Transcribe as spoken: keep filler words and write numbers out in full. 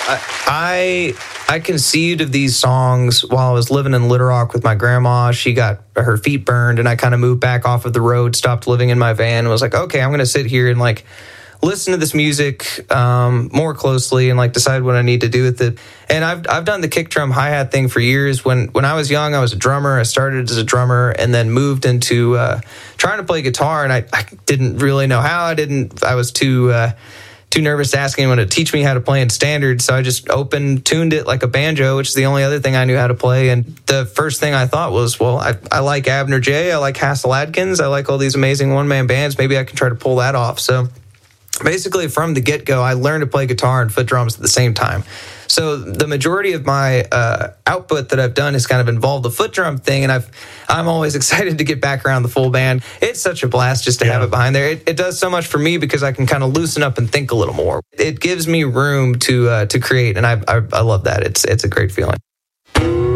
I I conceived of these songs while I was living in Little Rock with my grandma. She got her feet burned, and I kind of moved back off of the road, stopped living in my van, and was like, okay, I'm going to sit here and like listen to this music um, more closely and like decide what I need to do with it. And I've I've done the kick drum hi-hat thing for years. When when I was young, I was a drummer. I started as a drummer and then moved into uh, trying to play guitar, and I, I didn't really know how. I didn't. I was too. Uh, Too nervous to ask anyone to teach me how to play in standard, so I just open tuned it like a banjo, which is the only other thing I knew how to play. And the first thing I thought was, well, I, I like Abner J, I like Hassel Adkins, I like all these amazing one-man bands. Maybe I can try to pull that off. So basically, from the get-go, I learned to play guitar and foot drums at the same time. So the majority of my uh, output that I've done has kind of involved the foot drum thing, and I've, I'm always excited to get back around the full band. It's such a blast just to yeah. have it behind there. It, it does so much for me because I can kind of loosen up and think a little more. It gives me room to uh, to create, and I, I I love that. It's it's a great feeling.